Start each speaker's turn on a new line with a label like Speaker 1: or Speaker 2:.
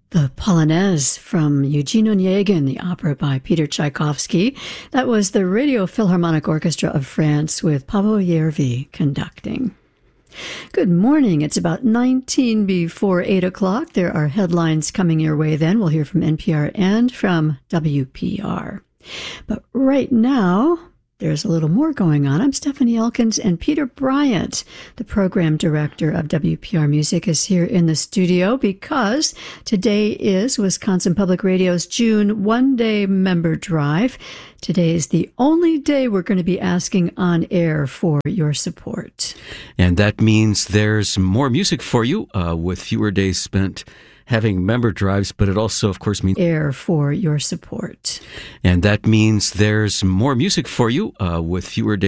Speaker 1: The Polonaise from Eugene Onegin, the opera by Peter Tchaikovsky. That was the Radio Philharmonic Orchestra of France with Paavo Järvi conducting. Good morning. It's about 19 before 8 o'clock. There are headlines coming your way then. We'll hear from NPR and from WPR. But right now, there's a little more going on. I'm Stephanie Elkins, and Peter Bryant, the program director of WPR Music, is here in the studio because today is Wisconsin Public Radio's June one-day member drive. Today is the only day we're going to be asking on air for your support.
Speaker 2: And that means there's more music for you with fewer days spent having member drives, but it also, of course, means
Speaker 1: air for your support.
Speaker 2: And that means there's more music for you with fewer days